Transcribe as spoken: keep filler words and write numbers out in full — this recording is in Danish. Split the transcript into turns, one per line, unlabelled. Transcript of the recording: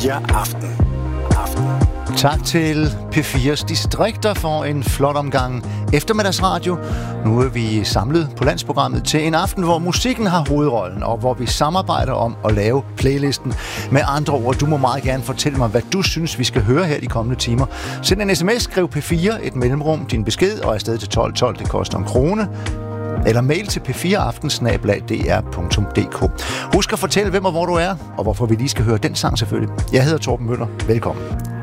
Ja, aften. Aften.
Tak til P fires distrikter for en flot omgang eftermiddagsradio. Nu er vi samlet på landsprogrammet til en aften, hvor musikken har hovedrollen, og hvor vi samarbejder om at lave playlisten. Med andre ord, du må meget gerne fortælle mig, hvad du synes, vi skal høre her de kommende timer. Send en sms, skriv P fire, et mellemrum, din besked, og afsted til tolv tolv, det koster en krone. Eller mail til p fire aften snabel-a d r punktum d k. Husk at fortælle, hvem og hvor du er, og hvorfor vi lige skal høre den sang selvfølgelig. Jeg hedder Torben Møller. Velkommen.